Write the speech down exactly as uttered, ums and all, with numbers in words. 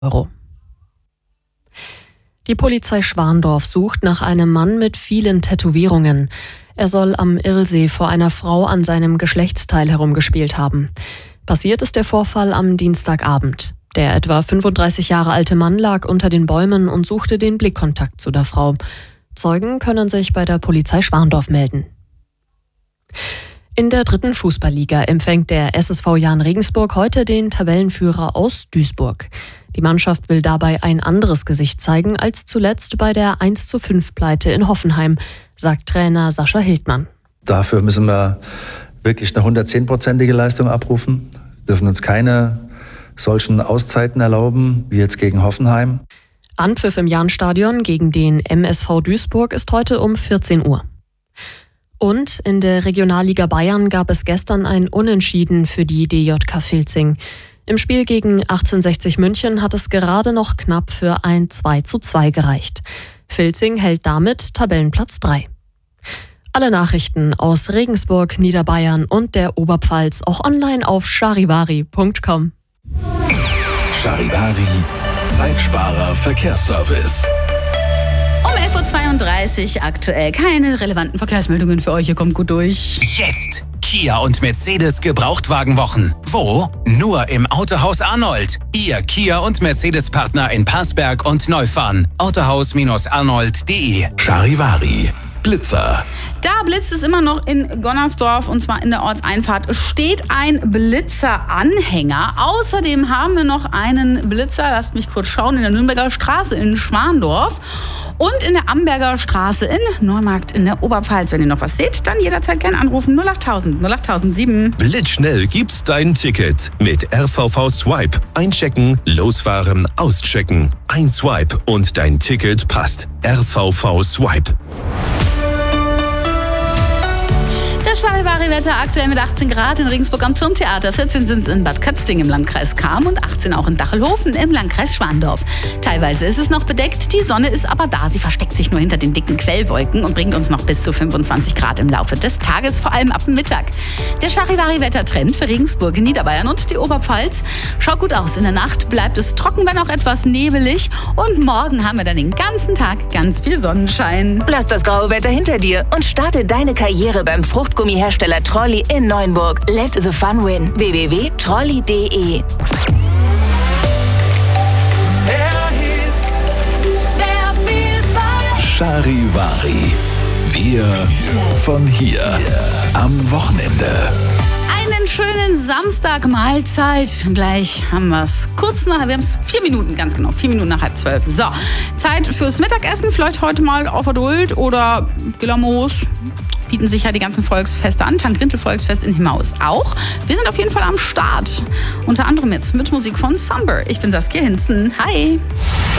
Euro. Die Polizei Schwandorf sucht nach einem Mann mit vielen Tätowierungen. Er soll am Irlsee vor einer Frau an seinem Geschlechtsteil herumgespielt haben. Passiert ist der Vorfall am Dienstagabend. Der etwa fünfunddreißig Jahre alte Mann lag unter den Bäumen und suchte den Blickkontakt zu der Frau. Zeugen können sich bei der Polizei Schwandorf melden. In der dritten Fußballliga empfängt der S S V Jahn Regensburg heute den Tabellenführer aus Duisburg. Die Mannschaft will dabei ein anderes Gesicht zeigen als zuletzt bei der eins zu fünf Pleite in Hoffenheim, sagt Trainer Sascha Hildmann. Dafür müssen wir wirklich eine hundertzehnprozentige Leistung abrufen, dürfen uns keine solchen Auszeiten erlauben wie jetzt gegen Hoffenheim. Anpfiff im Jahnstadion gegen den M S V Duisburg ist heute um vierzehn Uhr. Und in der Regionalliga Bayern gab es gestern ein Unentschieden für die D J K Vilzing. Im Spiel gegen achtzehnhundertsechzig München hat es gerade noch knapp für ein zwei zu zwei gereicht. Vilzing hält damit Tabellenplatz drei. Alle Nachrichten aus Regensburg, Niederbayern und der Oberpfalz auch online auf charivari punkt com. Charivari, Zeitsparer Verkehrsservice. Um elf Uhr zweiunddreißig aktuell. Keine relevanten Verkehrsmeldungen für euch. Ihr kommt gut durch. Jetzt Kia und Mercedes Gebrauchtwagenwochen. Wo? Nur im Autohaus Arnold. Ihr Kia und Mercedes-Partner in Passberg und Neufahren. autohaus arnold punkt de. Charivari, Blitzer. Da blitzt es immer noch in Gonnersdorf und zwar in der Ortseinfahrt steht ein Blitzeranhänger. Außerdem haben wir noch einen Blitzer, lasst mich kurz schauen, in der Nürnberger Straße in Schwandorf und in der Amberger Straße in Neumarkt in der Oberpfalz. Wenn ihr noch was seht, dann jederzeit gerne anrufen null achttausend null achttausendsieben. Blitzschnell gibt's dein Ticket mit R V V Swipe. Einchecken, losfahren, auschecken. Ein Swipe und dein Ticket passt. R V V Swipe. Das Charivari-Wetter aktuell mit achtzehn Grad in Regensburg am Turmtheater, vierzehn sind es in Bad Kötzting im Landkreis Cham und achtzehn auch in Dachelhofen im Landkreis Schwandorf. Teilweise ist es noch bedeckt, die Sonne ist aber da. Sie versteckt sich nur hinter den dicken Quellwolken und bringt uns noch bis zu fünfundzwanzig Grad im Laufe des Tages, vor allem ab dem Mittag. Der Charivari-Wettertrend für Regensburg, Niederbayern und die Oberpfalz schaut gut aus. In der Nacht bleibt es trocken, wenn auch etwas nebelig. Und morgen haben wir dann den ganzen Tag ganz viel Sonnenschein. Lass das graue Wetter hinter dir und starte deine Karriere beim Fruchtgummihersteller Trolli in Neuenburg. Let the fun win. w w w punkt trolli punkt de. Charivari. Wir von hier. Am Wochenende. Einen schönen Samstag, Mahlzeit. Gleich haben wir es kurz nach, wir haben es vier Minuten, ganz genau, vier Minuten nach halb zwölf. So, Zeit fürs Mittagessen, vielleicht heute mal auf Adult oder Gilamos. Bieten sich ja die ganzen Volksfeste an. Tankrintel-Volksfest in Himmaus auch. Wir sind auf jeden Fall am Start. Unter anderem jetzt mit Musik von Sunburr. Ich bin Saskia Hinzen. Hi!